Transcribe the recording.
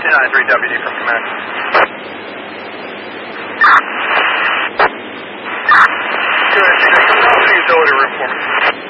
293 WD from command. Good, come out to the utility room for me.